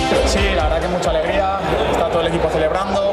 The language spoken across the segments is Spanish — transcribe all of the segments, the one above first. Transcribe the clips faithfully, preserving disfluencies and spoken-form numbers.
Sí, la verdad que mucha alegría, está todo el equipo celebrando,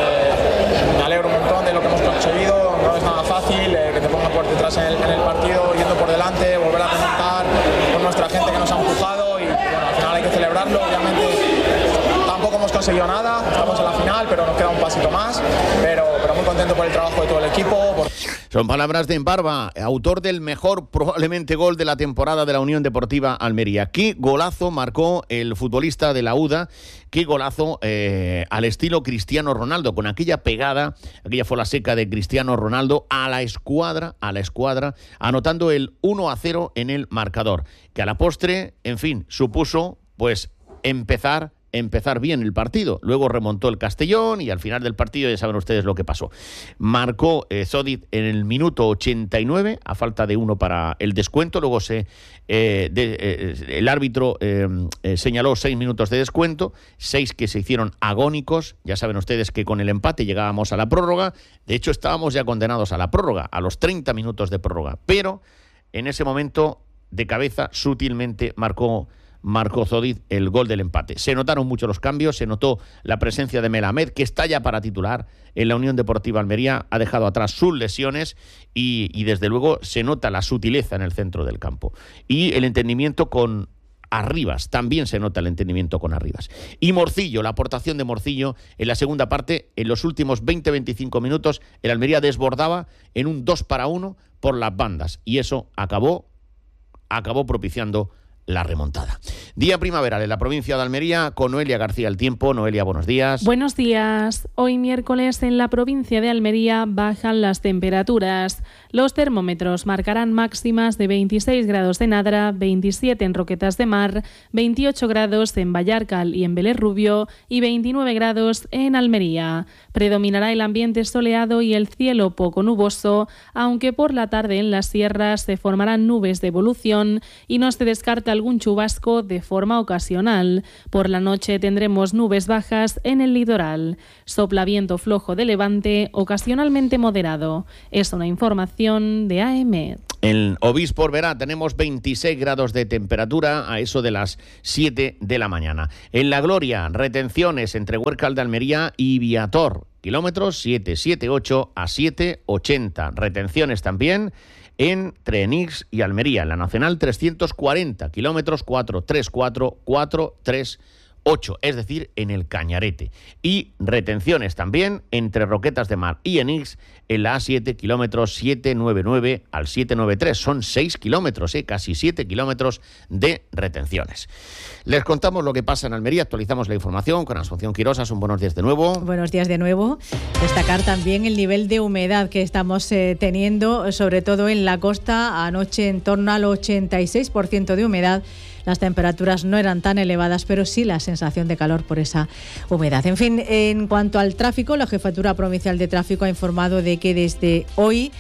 eh, me alegro un montón de lo que hemos conseguido, no es nada fácil, eh, que te ponga por detrás en el, en el partido, yendo por delante, volver a remontar con nuestra gente que nos ha empujado y bueno, al final hay que celebrarlo, obviamente tampoco hemos conseguido nada, estamos en la final, pero nos queda un pasito más, pero, pero muy contento por el trabajo de todo el equipo. Por... Son palabras de Embarba, autor del mejor probablemente gol de la temporada de la Unión Deportiva Almería. Qué golazo marcó el futbolista de la U D A, qué golazo eh, al estilo Cristiano Ronaldo, con aquella pegada, aquella fue la seca de Cristiano Ronaldo a la escuadra, a la escuadra, anotando el uno a cero en el marcador, que a la postre, en fin, supuso pues empezar empezar bien el partido. Luego remontó el Castellón y al final del partido ya saben ustedes lo que pasó. Marcó eh, Zodic en el minuto ochenta y nueve a falta de uno para el descuento. Luego se eh, de, eh, el árbitro eh, eh, señaló seis minutos de descuento, seis que se hicieron agónicos. Ya saben ustedes que con el empate llegábamos a la prórroga. De hecho estábamos ya condenados a la prórroga, a los treinta minutos de prórroga. Pero en ese momento de cabeza sutilmente marcó marcó Zodic el gol del empate. Se notaron mucho los cambios, se notó la presencia de Melamed, que está ya para titular en la Unión Deportiva Almería, ha dejado atrás sus lesiones y, y desde luego se nota la sutileza en el centro del campo. Y el entendimiento con Arribas, también se nota el entendimiento con Arribas. Y Morcillo, la aportación de Morcillo en la segunda parte, en los últimos veinte a veinticinco minutos, el Almería desbordaba en un dos para uno por las bandas y eso acabó, acabó propiciando la remontada. Día primaveral en la provincia de Almería con Noelia García El Tiempo. Noelia, buenos días. Buenos días. Hoy miércoles en la provincia de Almería bajan las temperaturas. Los termómetros marcarán máximas de veintiséis grados en Adra, veintisiete en Roquetas de Mar, veintiocho grados en Vallarcal y en Vélez Rubio y veintinueve grados en Almería. Predominará el ambiente soleado y el cielo poco nuboso, aunque por la tarde en las sierras se formarán nubes de evolución y no se descarta algún chubasco de forma ocasional. Por la noche tendremos nubes bajas en el litoral. Sopla viento flojo de levante, ocasionalmente moderado. Es una información de A M. En Obispo Oberá tenemos veintiséis grados de temperatura a eso de las siete de la mañana. En La Gloria, retenciones entre Huércal de Almería y Viator. Kilómetros siete setenta y ocho a siete ochenta. Retenciones también entre Enix y Almería, en la Nacional trescientos cuarenta, kilómetros cuatrocientos treinta y cuatro, cuatrocientos treinta y ocho, es decir, en el Cañarete. Y retenciones también entre Roquetas de Mar y Enix en la A siete, kilómetros setecientos noventa y nueve al setecientos noventa y tres. Son seis kilómetros, ¿eh? Casi siete kilómetros de retenciones. Les contamos lo que pasa en Almería, actualizamos la información con Asunción Quirosa. Son buenos días de nuevo. Buenos días de nuevo. Destacar también el nivel de humedad que estamos eh, teniendo, sobre todo en la costa, anoche en torno al ochenta y seis por ciento de humedad. Las temperaturas no eran tan elevadas, pero sí la sensación de calor por esa humedad. En fin, en cuanto al tráfico, la Jefatura Provincial de Tráfico ha informado de que desde hoy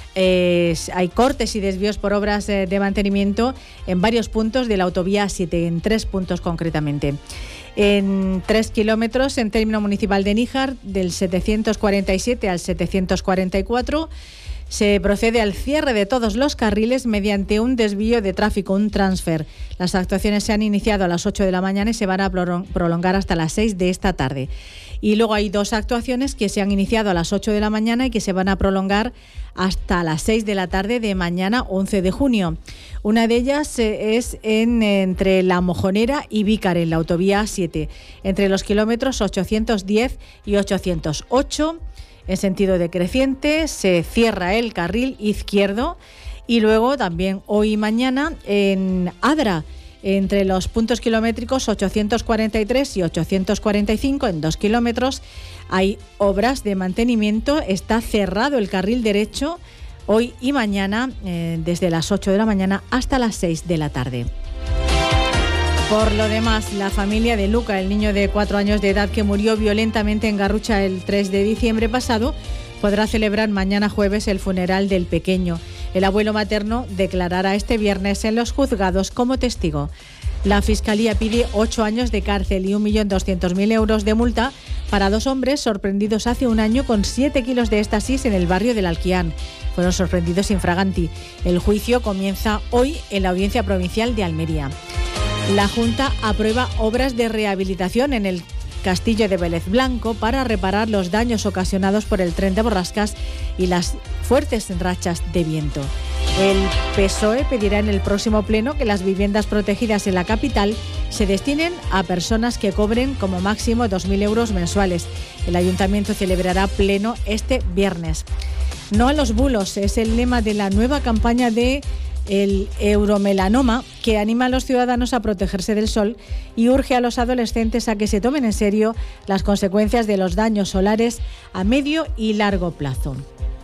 eh, hay cortes y desvíos por obras eh, de mantenimiento en varios puntos de la autovía A siete, en tres puntos concretamente. En tres kilómetros en término municipal de Níjar, del setecientos cuarenta y siete al setecientos cuarenta y cuatro, se procede al cierre de todos los carriles mediante un desvío de tráfico, un transfer. Las actuaciones se han iniciado a las ocho de la mañana y se van a prolongar hasta las seis de esta tarde. Y luego hay dos actuaciones que se han iniciado a las ocho de la mañana y que se van a prolongar hasta las seis de la tarde de mañana once de junio. Una de ellas es en, entre La Mojonera y Vícar, en la autovía A siete, entre los kilómetros ochocientos diez y ochocientos ocho. En sentido decreciente, se cierra el carril izquierdo. Y luego también hoy y mañana en Adra, entre los puntos kilométricos ochocientos cuarenta y tres y ochocientos cuarenta y cinco, en dos kilómetros, hay obras de mantenimiento. Está cerrado el carril derecho hoy y mañana, eh, desde las ocho de la mañana hasta las seis de la tarde. Por lo demás, la familia de Luca, el niño de cuatro años de edad que murió violentamente en Garrucha el tres de diciembre pasado, podrá celebrar mañana jueves el funeral del pequeño. El abuelo materno declarará este viernes en los juzgados como testigo. La Fiscalía pide ocho años de cárcel y un millón doscientos mil euros de multa para dos hombres sorprendidos hace un año con siete kilos de éxtasis en el barrio del Alquián. Fueron sorprendidos infraganti. El juicio comienza hoy en la Audiencia Provincial de Almería. La Junta aprueba obras de rehabilitación en el Castillo de Vélez Blanco para reparar los daños ocasionados por el tren de borrascas y las fuertes rachas de viento. El P S O E pedirá en el próximo pleno que las viviendas protegidas en la capital se destinen a personas que cobren como máximo dos mil euros mensuales. El Ayuntamiento celebrará pleno este viernes. No a los bulos es el lema de la nueva campaña de el euromelanoma, que anima a los ciudadanos a protegerse del sol y urge a los adolescentes a que se tomen en serio las consecuencias de los daños solares a medio y largo plazo.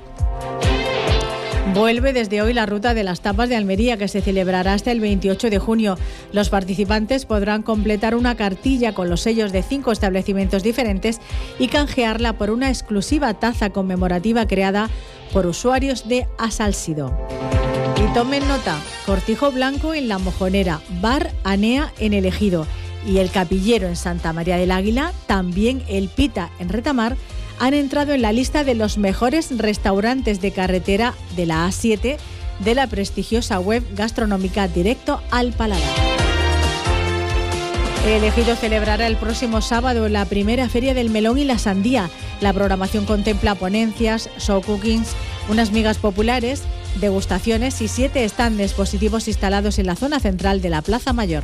Vuelve desde hoy la Ruta de las Tapas de Almería, que se celebrará hasta el veintiocho de junio. Los participantes podrán completar una cartilla con los sellos de cinco establecimientos diferentes y canjearla por una exclusiva taza conmemorativa creada por usuarios de Asálsido. Y tomen nota, Cortijo Blanco en La Mojonera, Bar Anea en El Ejido y El Capillero en Santa María del Águila, también El Pita en Retamar, han entrado en la lista de los mejores restaurantes de carretera de la A siete de la prestigiosa web gastronómica Directo al Paladar. El Ejido celebrará el próximo sábado la primera Feria del Melón y la Sandía. La programación contempla ponencias, show cookings, unas migas populares, degustaciones y siete stands expositivos instalados en la zona central de la Plaza Mayor.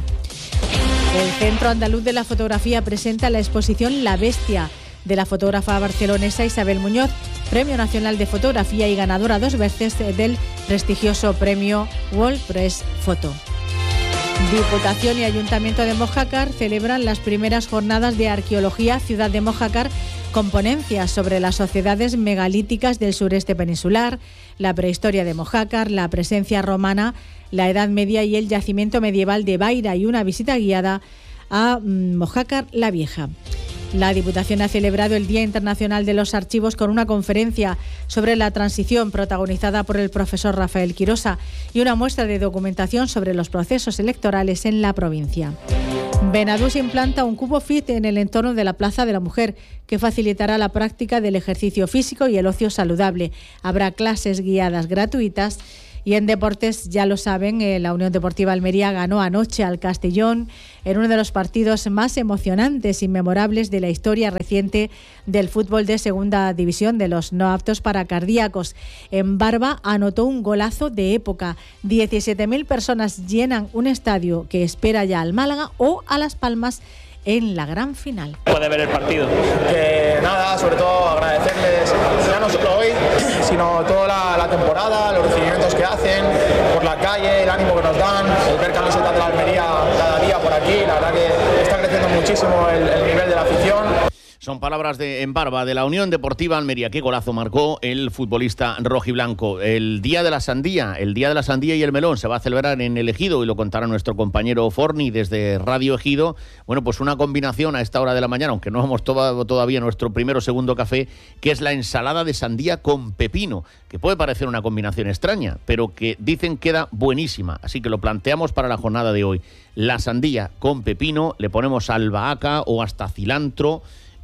El Centro Andaluz de la Fotografía presenta la exposición La Bestia, de la fotógrafa barcelonesa Isabel Muñoz, Premio Nacional de Fotografía y ganadora dos veces del prestigioso premio World Press Photo. Diputación y Ayuntamiento de Mojácar celebran las primeras jornadas de arqueología Ciudad de Mojácar con ponencias sobre las sociedades megalíticas del sureste peninsular, la prehistoria de Mojácar, la presencia romana, la Edad Media y el yacimiento medieval de Baira, y una visita guiada a Mojácar la Vieja. La Diputación ha celebrado el Día Internacional de los Archivos con una conferencia sobre la transición protagonizada por el profesor Rafael Quirosa y una muestra de documentación sobre los procesos electorales en la provincia. Benadús implanta un cubo fit en el entorno de la Plaza de la Mujer, que facilitará la práctica del ejercicio físico y el ocio saludable. Habrá clases guiadas gratuitas. Y en deportes, ya lo saben, eh, la Unión Deportiva Almería ganó anoche al Castellón en uno de los partidos más emocionantes y memorables de la historia reciente del fútbol de segunda división, de los no aptos para cardíacos. En Barba anotó un golazo de época. diecisiete mil personas llenan un estadio que espera ya al Málaga o a Las Palmas en la gran final. Puede ver el partido. Que nada, sobre todo agradecerles, ya no solo hoy, sino toda la, la temporada, los recibimientos que hacen por la calle, el ánimo que nos dan, el ver camisetas de la Almería cada día por aquí. La verdad que está creciendo muchísimo el, el nivel de la afición. Son palabras de en Barba de la Unión Deportiva Almería. Qué golazo marcó el futbolista rojiblanco. El Día de la Sandía, el Día de la Sandía y el Melón se va a celebrar en El Ejido y lo contará nuestro compañero Forni desde Radio Ejido. Bueno, pues una combinación a esta hora de la mañana, aunque no hemos tomado todavía nuestro primero o segundo café, que es la ensalada de sandía con pepino, que puede parecer una combinación extraña, pero que dicen queda buenísima. Así que lo planteamos para la jornada de hoy. La sandía con pepino, le ponemos albahaca o hasta cilantro,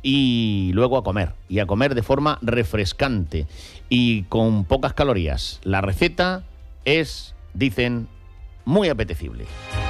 y luego a comer, y a comer de forma refrescante y con pocas calorías. La receta es, dicen, muy apetecible.